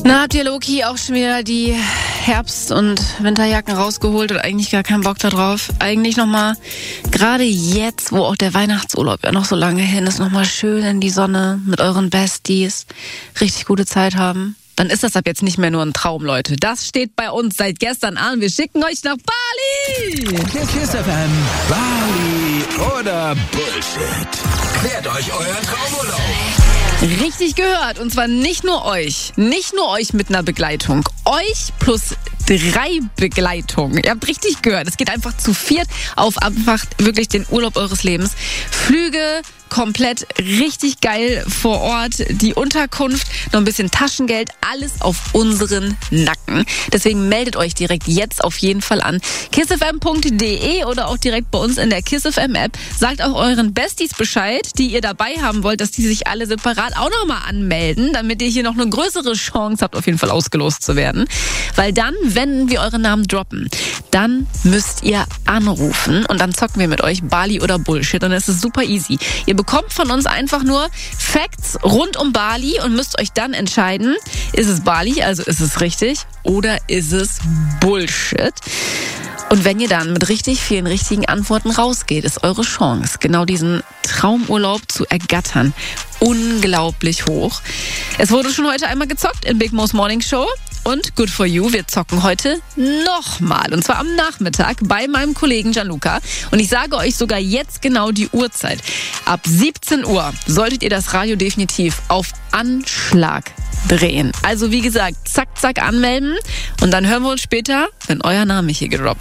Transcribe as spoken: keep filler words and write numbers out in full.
Na, habt ihr Loki auch schon wieder die Herbst- und Winterjacken rausgeholt und eigentlich gar keinen Bock da drauf? Eigentlich nochmal, gerade jetzt, wo auch der Weihnachtsurlaub ja noch so lange hin ist, nochmal schön in die Sonne mit euren Besties, richtig gute Zeit haben. Dann ist das ab jetzt nicht mehr nur ein Traum, Leute. Das steht bei uns seit gestern an. Wir schicken euch nach Bali! Kiss F M, Bali oder Bullshit. Klärt euch euren Traumurlaub. Richtig gehört. Und zwar nicht nur euch. Nicht nur euch mit einer Begleitung. Euch plus drei Begleitungen. Ihr habt richtig gehört. Es geht einfach zu viert auf einfach wirklich den Urlaub eures Lebens. Flüge komplett richtig geil vor Ort. Die Unterkunft, noch ein bisschen Taschengeld. Alles auf unseren Nacken. Deswegen meldet euch direkt jetzt auf jeden Fall an. kiss f m punkt d e oder auch direkt bei uns in der Kiss F M App. Sagt auch euren Besties Bescheid, die ihr dabei haben wollt, dass die sich alle separat auch nochmal anmelden, damit ihr hier noch eine größere Chance habt, auf jeden Fall ausgelost zu werden. Weil dann, wenn wir eure Namen droppen, dann müsst ihr anrufen und dann zocken wir mit euch Bali oder Bullshit und es ist super easy. Ihr bekommt von uns einfach nur Facts rund um Bali und müsst euch dann entscheiden, ist es Bali, also ist es richtig, oder ist es Bullshit? Und wenn ihr dann mit richtig vielen richtigen Antworten rausgeht, ist eure Chance, genau diesen Traumurlaub zu ergattern, unglaublich hoch. Es wurde schon heute einmal gezockt in Big Mo's Morning Show. Und good for you, wir zocken heute nochmal. Und zwar am Nachmittag bei meinem Kollegen Gianluca. Und ich sage euch sogar jetzt genau die Uhrzeit. Ab siebzehn Uhr solltet ihr das Radio definitiv auf Anschlag drehen. Also wie gesagt, zack, zack anmelden. Und dann hören wir uns später, wenn euer Name hier gedroppt